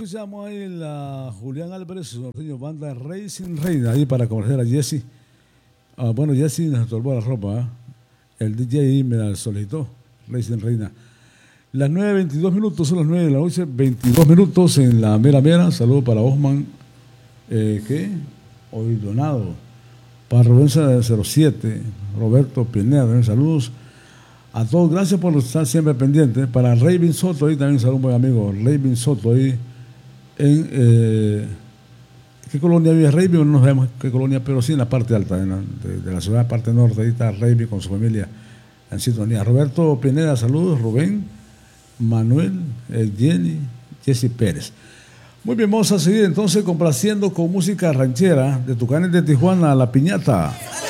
escuchamos ahí la Julián Álvarez, su norteño banda Racing Reina, ahí para conocer a Jesse. Bueno, Jesse nos estorbó la ropa, el DJ ahí me la solicitó, Racing Reina. Las 9:22 minutos, son las 9 de la noche, 22 minutos en la Mera Mera. Saludos para Osman, Hoy Donado, para Robenza 07, Roberto Pineda, saludos a todos, gracias por estar siempre pendientes. Para Raven Soto, ahí también saludos, un buen amigo, Raven Soto, ahí en, ¿qué colonia vive Raven? No sabemos qué colonia, pero sí en la parte alta, de la ciudad, parte norte, ahí está Raven con su familia en sintonía. Roberto Pineda, saludos, Rubén, Manuel, Jenny, Jesse Pérez. Muy bien, vamos a seguir entonces complaciendo con música ranchera de Tucanes de Tijuana, La Piñata.